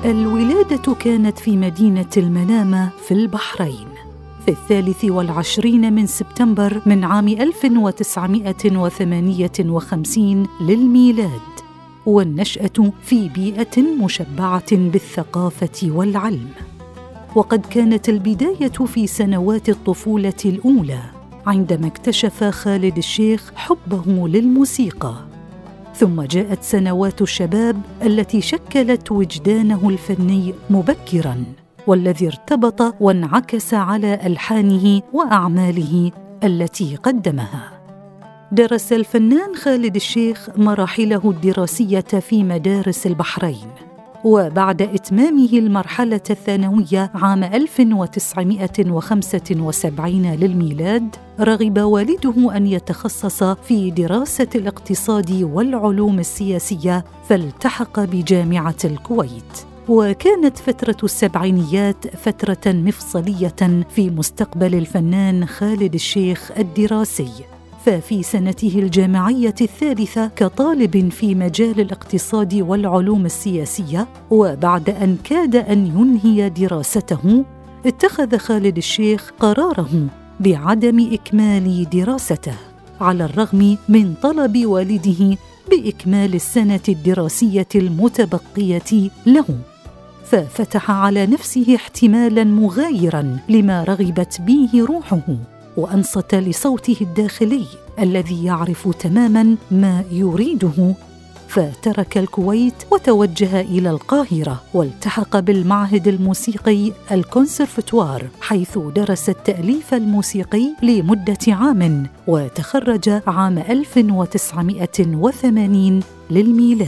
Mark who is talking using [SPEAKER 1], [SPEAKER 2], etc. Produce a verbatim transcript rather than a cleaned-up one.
[SPEAKER 1] الولادة كانت في مدينة المنامة في البحرين في الثالث والعشرين من سبتمبر من عام ألف وتسعمائة وثمانية وخمسين للميلاد، والنشأة في بيئة مشبعة بالثقافة والعلم. وقد كانت البداية في سنوات الطفولة الأولى عندما اكتشف خالد الشيخ حبه للموسيقى، ثم جاءت سنوات الشباب التي شكلت وجدانه الفني مبكراً، والذي ارتبط وانعكس على ألحانه وأعماله التي قدمها. درس الفنان خالد الشيخ مراحله الدراسية في مدارس البحرين، وبعد إتمامه المرحلة الثانوية عام ألف وتسعمائة وخمسة وسبعين للميلاد، رغب والده أن يتخصص في دراسة الاقتصاد والعلوم السياسية، فالتحق بجامعة الكويت. وكانت فترة السبعينيات فترة مفصلية في مستقبل الفنان خالد الشيخ الدراسي، ففي سنته الجامعية الثالثة كطالب في مجال الاقتصاد والعلوم السياسية، وبعد أن كاد أن ينهي دراسته، اتخذ خالد الشيخ قراره بعدم إكمال دراسته على الرغم من طلب والده بإكمال السنة الدراسية المتبقية له، ففتح على نفسه احتمالاً مغايراً لما رغبت به روحه، وأنصت لصوته الداخلي الذي يعرف تماماً ما يريده، فترك الكويت وتوجه إلى القاهرة، والتحق بالمعهد الموسيقي الكونسرفتوار، حيث درس التأليف الموسيقي لمدة عام، وتخرج عام ألف وتسعمائة وثمانين للميلاد.